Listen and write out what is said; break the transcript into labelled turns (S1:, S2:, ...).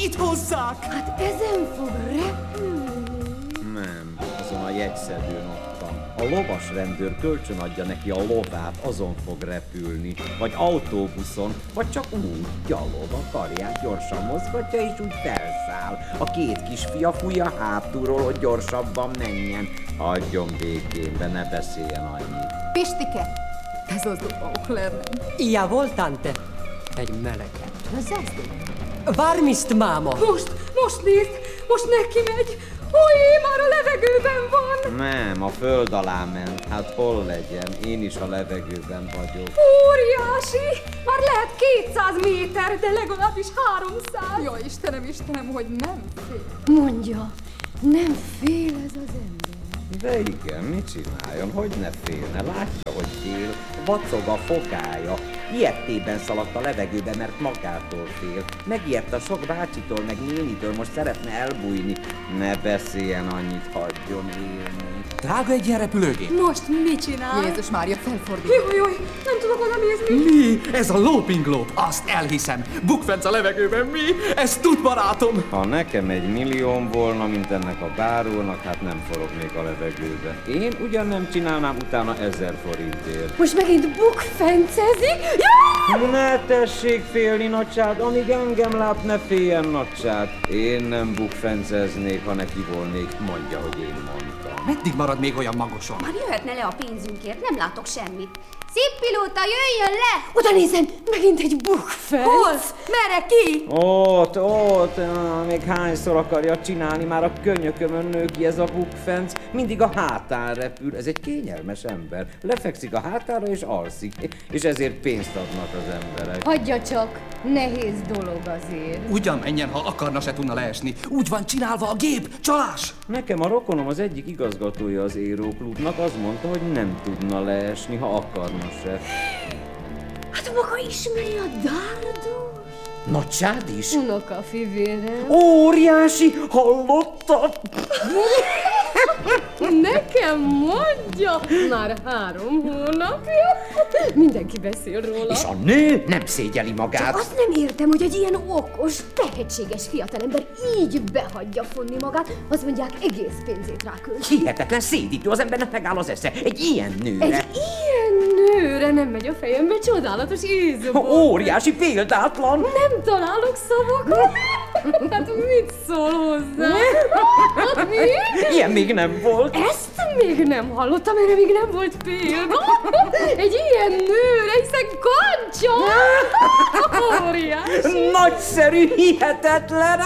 S1: itt hozzák!
S2: Hát ezen fog repülni.
S3: Nem, azon a jegyszedőn ottan. A lovas rendőr kölcsönadja neki a lovát, azon fog repülni. Vagy autóbuszon, vagy csak úgy, gyalog a karját gyorsan mozgatja, és úgy felszáll. A két kisfia fújja hátulról, hogy gyorsabban menjen. Hagyjon békén, de ne beszéljen annyit.
S2: Pistike, ez az Auckland.
S1: Jawohl, tante. Egy meleket.
S2: Na zaszd.
S1: Warmist, máma.
S2: Most nézd, most neki megy. Húj, már a levegőben van.
S3: Nem, a föld alá ment. Hát hol legyen? Én is a levegőben vagyok.
S2: Óriási! Már lehet 200 méter, de legalábbis 300. Jaj, Istenem, hogy nem fél. Mondja, nem fél ez az ember.
S3: De igen, mit csináljon? Hogy ne félne? Látja, hogy fél. Vacog a fogája. Ilyettében szaladt a levegőbe, mert magától fél. Megijedt a sok bácsitól, meg nénitől, most szeretne elbújni. Ne beszéljen annyit, hagyjon élni.
S1: Drága egy ilyen repülőgép.
S2: Most mit csinál?
S4: Jézus Mária, felfordul.
S2: Jaj, nem tudok oda nézni.
S1: Mi? Ez a Loping Globe. Azt elhiszem. Bukfenc a levegőben, mi? Ez tud, barátom.
S3: Ha nekem 1 millióm volna, mint ennek a bárónak, hát nem forognék a levegőbe. Én ugyan nem csinálnám utána 1000 forintért.
S2: Most megint bukfencezik? Jaj!
S3: Ne tessék félni, nagyság, amíg engem lát, ne féljen, nagyság. Én nem bukfenceznék, ha neki volnék, mondja, hogy én mondtam.
S1: Meddig marad még olyan magosan?
S5: Már jöhetne le a pénzünkért, nem látok semmit. Szép pilóta, jöjjön le!
S2: Oda nézem, megint egy bukfenc.
S5: Hol? Merre ki?
S3: Ott, még hányszor akarja csinálni, már a könyökömön nő ki ez a bukfenc, mindig a hátán repül, ez egy kényelmes ember, lefekszik a hátára és alszik, és ezért pénzt adnak az emberek.
S2: Hagyja csak, nehéz dolog azért.
S1: Ugyan menjen, ha akarna, se tudna leesni. Úgy van csinálva a gép, csalás!
S3: Nekem a rokonom az egyik igazgatója az Aeroklubnak, az mondta, hogy nem tudna leesni, ha akarna se.
S2: Hát maga ismeri a dárdot?
S3: Nagysád is?
S2: Unoka fivérem.
S3: Óriási, hallottad?
S2: Nekem mondja, már 3 hónapja. Mindenki beszél róla.
S3: És a nő nem szégyeli
S2: Csak
S3: magát.
S2: azt nem értem, hogy egy ilyen okos, tehetséges fiatalember így behagyja fonni magát, azt mondják, egész pénzét rákölti.
S3: Hihetetlen szédítő, az embernek megáll az esze. Egy ilyen nőre.
S2: Egy ilyen nőre nem megy a fejembe, csodálatos ízból.
S3: Óriási, példátlan.
S2: Nem találok szavakat. Hát mit szól hozzá? Mi?
S3: Ilyen még nem volt.
S2: Ezt még nem hallottam, erre még nem volt példa. Egy ilyen nőre, hiszen kancsa. Óriási.
S3: Nagyszerű, hihetetlen.